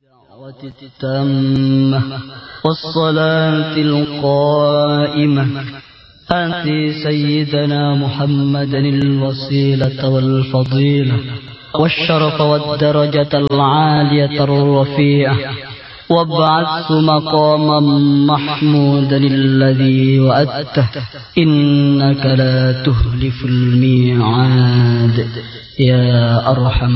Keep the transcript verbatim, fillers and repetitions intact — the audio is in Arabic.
التامة والصلاة القائمة آت سيدنا محمدا الوسيلة والفضيلة والشرف والدرجة العالية الرفيعة وابعث مقاما محمودا الذي وعدته إنك لا تخلف الميعاد يا أرحم